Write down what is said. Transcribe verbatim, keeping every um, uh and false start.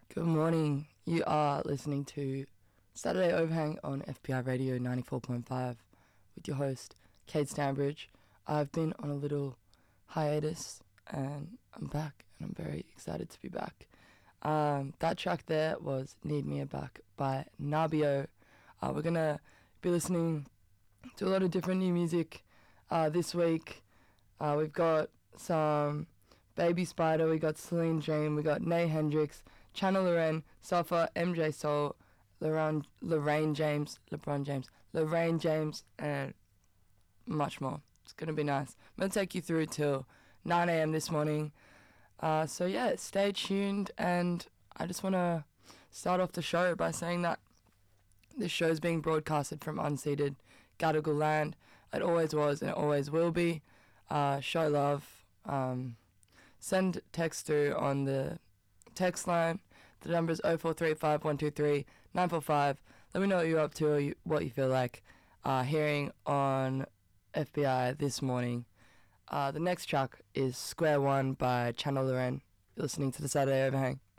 Good morning. You are listening to Saturday Overhang on F P I Radio ninety-four point five with your host, Kate Stanbridge. I've been on a little hiatus and I'm back and I'm very excited to be back. Um, that track there was Need Me Back by Nabio. Uh, we're going to be listening to a lot of different new music uh, this week. Uh, we've got some Baby Spider, we got Celine Dream, we got Nay Hendrix, Channel Loren, Safa, M J Soul, Lorraine, Lorraine James, LeBron James, Lorraine James, and much more. It's going to be nice. I'm going to take you through till nine a.m. this morning. Uh, so yeah, stay tuned, and I just want to start off the show by saying that this show is being broadcasted from unceded Gadigal land. It always was and it always will be. Uh, show love. Um, send text through on the text line. The number is oh four three five one two three nine four five. Let me know what you're up to or you, what you feel like uh, hearing on F B I this morning. Uh, the next track is Square One by Channel Loren. You're listening to the Saturday Overhang.